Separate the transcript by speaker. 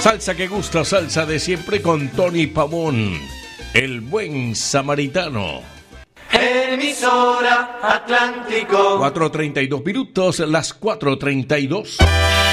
Speaker 1: Salsa que gusta, salsa de siempre con Tony Pavón, el buen samaritano.
Speaker 2: Emisora Atlántico.
Speaker 1: 4:32 minutos, las 4:32.